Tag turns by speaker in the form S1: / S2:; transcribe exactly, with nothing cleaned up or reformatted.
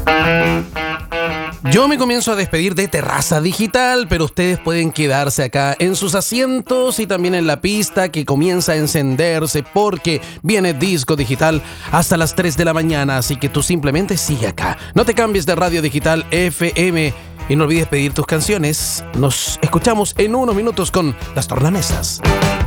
S1: Yo me comienzo a despedir de Terraza Digital, pero ustedes pueden quedarse acá en sus asientos y también en la pista que comienza a encenderse porque viene Disco Digital hasta las tres de la mañana, así que tú simplemente sigue acá. No te cambies de Radio Digital F M y no olvides pedir tus canciones. Nos escuchamos en unos minutos con Las Tornamesas.